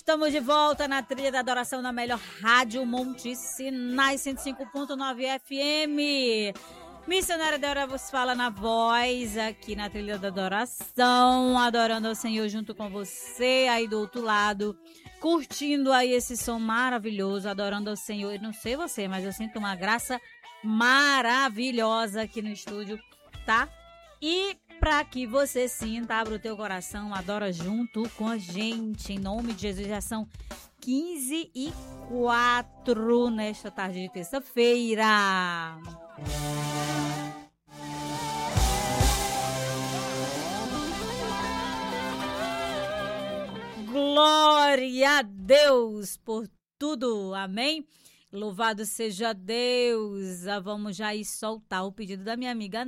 Estamos de volta na trilha da adoração na melhor rádio Monte Sinai 105.9 FM. Missionária Débora vos fala na voz aqui na trilha da adoração, adorando ao Senhor junto com você aí do outro lado, curtindo aí esse som maravilhoso, adorando ao Senhor. Eu não sei você, mas eu sinto uma graça maravilhosa aqui no estúdio, tá? E para que você sinta, abra o teu coração, adora junto com a gente, em nome de Jesus. Já são 15h04 nesta tarde de terça-feira. Glória a Deus por tudo, amém? Louvado seja Deus. Vamos já ir soltar o pedido da minha amiga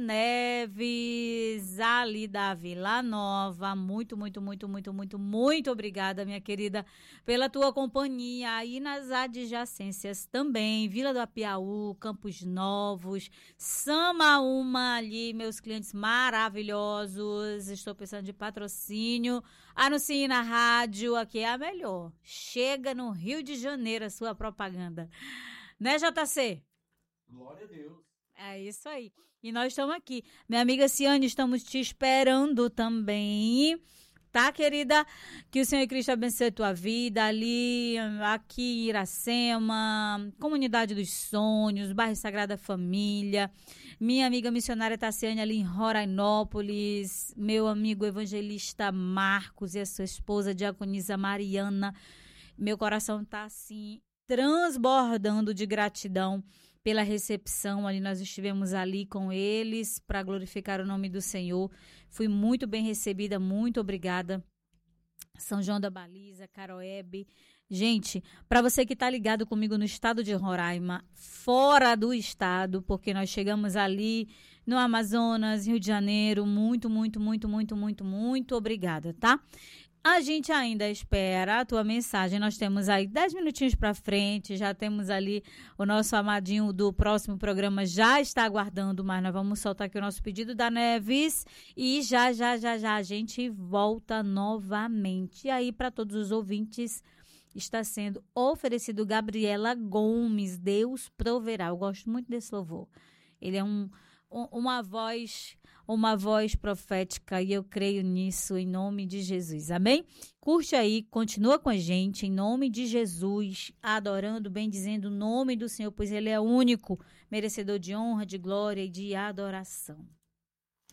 Neves, ali da Vila Nova. Muito obrigada, minha querida, pela tua companhia aí nas adjacências também. Vila do Apiaú, Campos Novos, Samaúma ali, meus clientes maravilhosos. Estou pensando de patrocínio. Anuncie na rádio, aqui é a melhor. Chega no Rio de Janeiro a sua propaganda. Né, JC? Glória a Deus. É isso aí. E nós estamos aqui. Minha amiga Ciane, estamos te esperando também. Tá, querida? Que o Senhor Cristo abençoe a tua vida ali, aqui em Iracema, Comunidade dos Sonhos, Bairro Sagrada Família. Minha amiga missionária Tassiane ali em Rorainópolis. Meu amigo evangelista Marcos e a sua esposa, diaconisa Mariana. Meu coração tá assim, transbordando de gratidão pela recepção. Ali nós estivemos ali com eles para glorificar o nome do Senhor. Fui muito bem recebida, muito obrigada. São João da Baliza, Caroebe. Gente, para você que está ligado comigo no estado de Roraima, fora do estado, porque nós chegamos ali no Amazonas, Rio de Janeiro, muito obrigada, tá? A gente ainda espera a tua mensagem. Nós temos aí 10 minutinhos para frente. Já temos ali o nosso amadinho do próximo programa. Já está aguardando, mas nós vamos soltar aqui o nosso pedido da Neves. E já a gente volta novamente. E aí, para todos os ouvintes, está sendo oferecido Gabriela Gomes. Deus proverá. Eu gosto muito desse louvor. Ele é uma voz profética e eu creio nisso em nome de Jesus, amém? Curte aí, continua com a gente em nome de Jesus, adorando, bendizendo o nome do Senhor, pois Ele é único, merecedor de honra, de glória e de adoração.